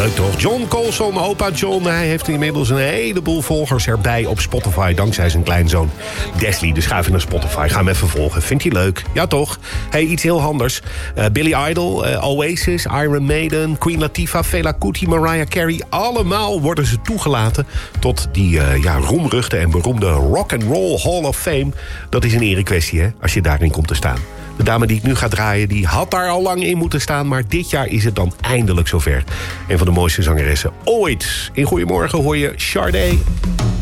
Leuk toch? John Colson, opa John. Hij heeft inmiddels een heleboel volgers erbij op Spotify. Dankzij zijn kleinzoon Desley. Dus ga even naar Spotify. Ga hem even volgen. Vindt hij leuk? Ja toch? Hey, iets heel anders. Billy Idol, Oasis, Iron Maiden, Queen Latifah, Fela Kuti, Mariah Carey. Allemaal worden ze toegelaten tot die roemruchte en beroemde Rock and Roll Hall of Fame. Dat is een erekwestie, hè, als je daarin komt te staan. De dame die ik nu ga draaien, die had daar al lang in moeten staan, maar dit jaar is het dan eindelijk zover. Een van de mooiste zangeressen ooit. In Goedemorgen hoor je Sade.